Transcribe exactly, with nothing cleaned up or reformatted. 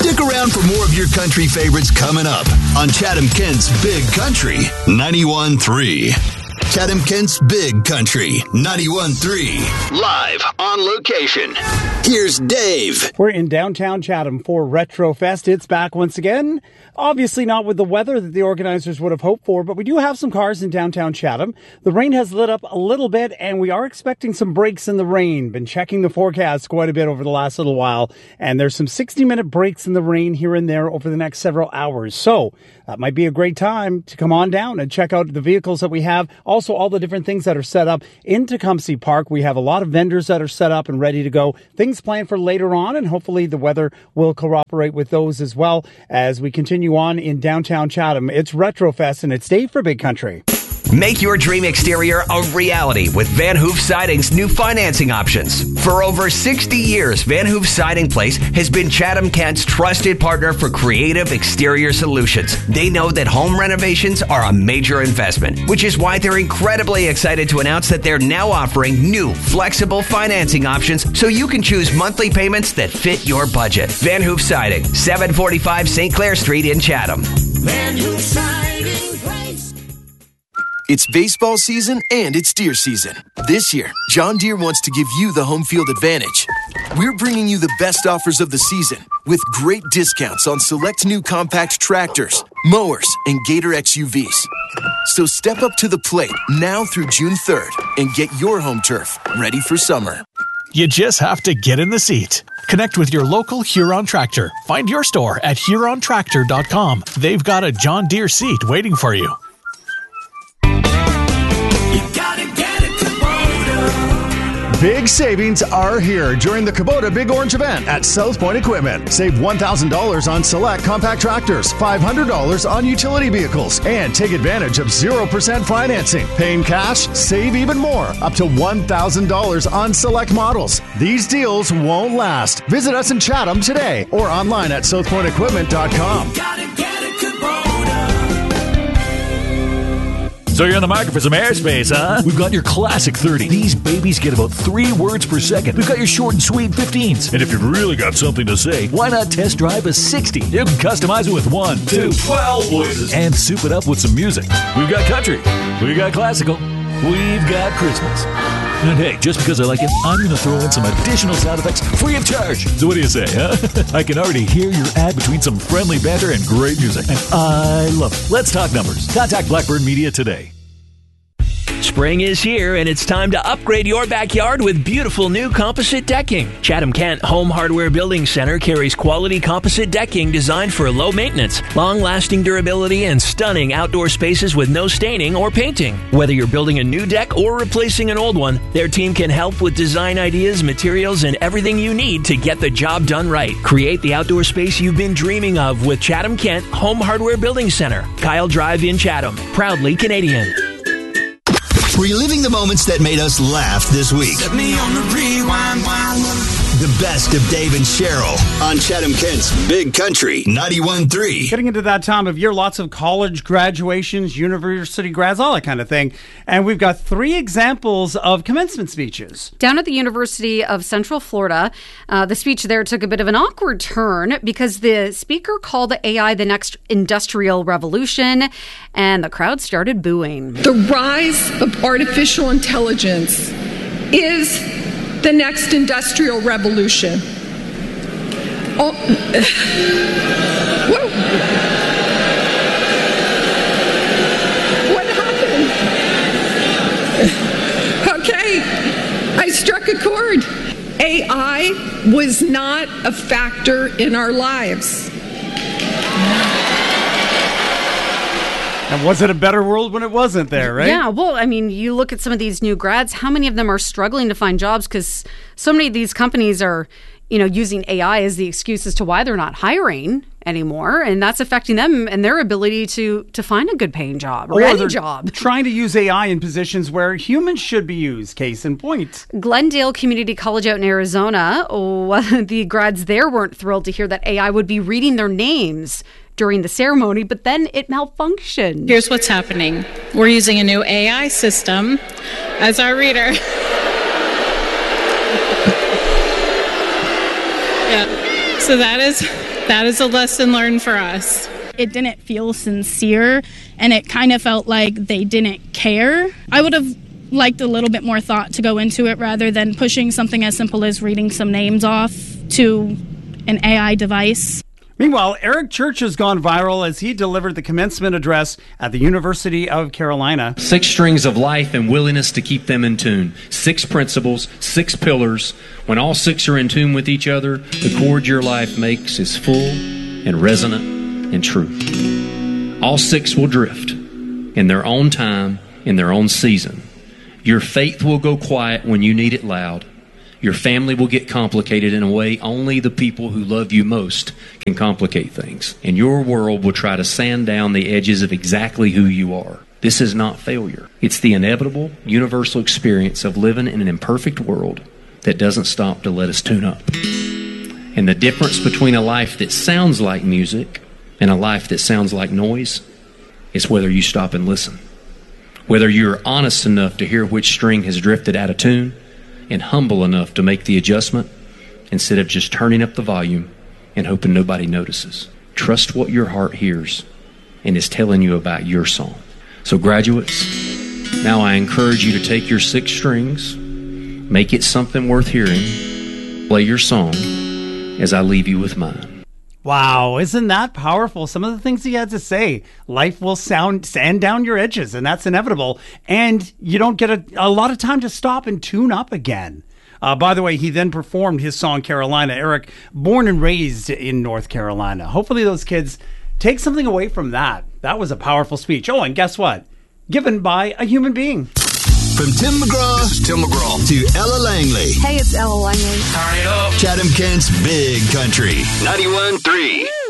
Stick around for more of your country favorites coming up on Chatham Kent's Big Country ninety-one point three. Chatham Kent's Big Country ninety-one point three. Live on location. Here's Dave. We're in downtown Chatham for Retrofest. It's back once again. Obviously not with the weather that the organizers would have hoped for, but we do have some cars in downtown Chatham. The rain has lit up a little bit, and we are expecting some breaks in the rain. Been checking the forecast quite a bit over the last little while, and there's some sixty-minute breaks in the rain here and there over the next several hours. So that might be a great time to come on down and check out the vehicles that we have. Also, all the different things that are set up in Tecumseh Park. We have a lot of vendors that are set up and ready to go. Things planned for later on, and hopefully the weather will cooperate with those as well as we continue on in downtown Chatham. It's Retrofest, and it's Dave for Big Country. Make your dream exterior a reality with Van Hoof Siding's new financing options. For over sixty years, Van Hoof Siding Place has been Chatham Kent's trusted partner for creative exterior solutions. They know that home renovations are a major investment, which is why they're incredibly excited to announce that they're now offering new flexible financing options so you can choose monthly payments that fit your budget. Van Hoof Siding, seven forty-five Saint Clair Street in Chatham. Van Hoof Siding Place. It's baseball season and it's deer season. This year, John Deere wants to give you the home field advantage. We're bringing you the best offers of the season with great discounts on select new compact tractors, mowers, and Gator X U Vs. So step up to the plate now through June third and get your home turf ready for summer. You just have to get in the seat. Connect with your local Huron Tractor. Find your store at huron tractor dot com. They've got a John Deere seat waiting for you. Big savings are here during the Kubota Big Orange event at South Point Equipment. Save one thousand dollars on select compact tractors, five hundred dollars on utility vehicles, and take advantage of zero percent financing. Paying cash, save even more, up to one thousand dollars on select models. These deals won't last. Visit us in Chatham today or online at south point equipment dot com. So you're in the market for some airspace, huh? We've got your classic thirty. These babies get about three words per second. We've got your short and sweet fifteens. And if you've really got something to say, why not test drive a sixty? You can customize it with one, two, twelve voices. And soup it up with some music. We've got country. We've got classical. We've got Christmas. And hey, just because I like it, I'm going to throw in some additional sound effects free of charge. So what do you say, huh? I can already hear your ad between some friendly banter and great music. And I love it. Let's talk numbers. Contact Blackburn Media today. Spring is here, and it's time to upgrade your backyard with beautiful new composite decking. Chatham Kent Home Hardware Building Center carries quality composite decking designed for low maintenance, long-lasting durability, and stunning outdoor spaces with no staining or painting. Whether you're building a new deck or replacing an old one, their team can help with design ideas, materials, and everything you need to get the job done right. Create the outdoor space you've been dreaming of with Chatham Kent Home Hardware Building Center, Kyle Drive in Chatham. Proudly Canadian. Reliving the moments that made us laugh this week. Set me on the rewind. The best of Dave and Cheryl on Chatham Kent's Big Country ninety-one point three. Getting into that time of year, lots of college graduations, university grads, all that kind of thing. And we've got three examples of commencement speeches. Down at the University of Central Florida, uh, the speech there took a bit of an awkward turn because the speaker called A I the next industrial revolution, and the crowd started booing. The rise of artificial intelligence is the next industrial revolution. Oh, whoa. What happened? Okay, I struck a chord. A I was not a factor in our lives. And was it a better world when it wasn't there, right? Yeah, well, I mean, you look at some of these new grads, how many of them are struggling to find jobs because so many of these companies are, you know, using A I as the excuse as to why they're not hiring anymore, and that's affecting them and their ability to to find a good paying job or, or any job. Trying to use A I in positions where humans should be used, case in point. Glendale Community College out in Arizona, oh, the grads there weren't thrilled to hear that A I would be reading their names during the ceremony, but then it malfunctioned. Here's what's happening. We're using a new A I system as our reader. Yeah. So that is That is a lesson learned for us. It didn't feel sincere, and it kind of felt like they didn't care. I would have liked a little bit more thought to go into it rather than pushing something as simple as reading some names off to an A I device. Meanwhile, Eric Church has gone viral as he delivered the commencement address at the University of Carolina. Six strings of life and willingness to keep them in tune. Six principles, six pillars. When all six are in tune with each other, the chord your life makes is full and resonant and true. All six will drift in their own time, in their own season. Your faith will go quiet when you need it loud. Your family will get complicated in a way only the people who love you most can complicate things. And your world will try to sand down the edges of exactly who you are. This is not failure. It's the inevitable, universal experience of living in an imperfect world that doesn't stop to let us tune up. And the difference between a life that sounds like music and a life that sounds like noise is whether you stop and listen. Whether you're honest enough to hear which string has drifted out of tune and humble enough to make the adjustment instead of just turning up the volume and hoping nobody notices. Trust what your heart hears and is telling you about your song. So graduates, now I encourage you to take your six strings, make it something worth hearing, play your song as I leave you with mine. Wow, isn't that powerful? Some of the things he had to say. Life will sound sand down your edges, and that's inevitable. And you don't get a, a lot of time to stop and tune up again. Uh, by the way, he then performed his song Carolina. Eric, born and raised in North Carolina. Hopefully those kids take something away from that. That was a powerful speech. Oh, and guess what? Given by a human being. From Tim McGraw, this is Tim McGraw to Ella Langley. Hey, it's Ella Langley. Turn it up. Chatham Kent's Big Country ninety-one point three.